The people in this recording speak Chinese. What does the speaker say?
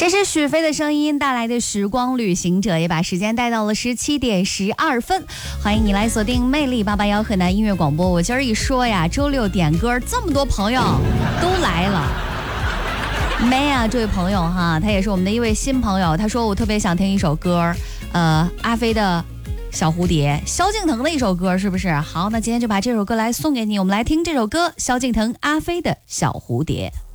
这是许飞的声音带来的时光旅行者，也把时间带到了17点12分。欢迎你来锁定魅力881河南音乐广播。我今儿一说呀，周六点歌，这么多朋友都来了。May 啊，这位朋友哈，他也是我们的一位新朋友。他说我特别想听一首歌，阿飞的小蝴蝶，萧敬腾的一首歌，是不是？好，那今天就把这首歌来送给你，我们来听这首歌，萧敬腾、阿飞的小蝴蝶。